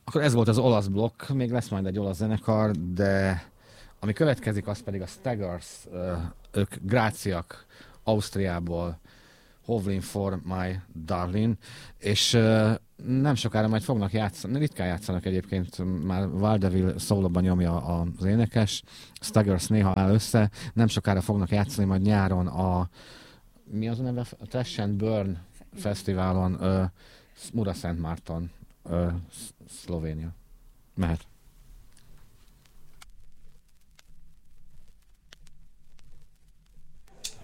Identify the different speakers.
Speaker 1: Akkor ez volt az olasz blokk, még lesz majd egy olasz zenekar, de ami következik, az pedig a Staggers, ők gráciak Ausztriából, Hovlin for My Darling, és nem sokára majd fognak játszani, ritkán játszanak egyébként, már Vaudeville szólóban nyomja az énekes, Staggers néha áll össze, nem sokára fognak játszani majd nyáron mi az a neve? A Trash and Burn fesztiválon, Mura Szent Márton, Szlovénia. Mehet.